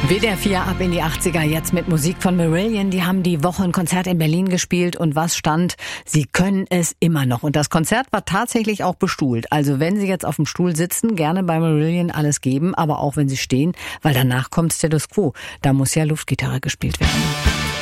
WDR 4 ab in die 80er, jetzt mit Musik von Marillion. Die haben die Woche ein Konzert in Berlin gespielt und was stand? Sie können es immer noch. Und das Konzert war tatsächlich auch bestuhlt. Also wenn Sie jetzt auf dem Stuhl sitzen, gerne bei Marillion alles geben, aber auch wenn Sie stehen, weil danach kommt Status Quo. Da muss ja Luftgitarre gespielt werden.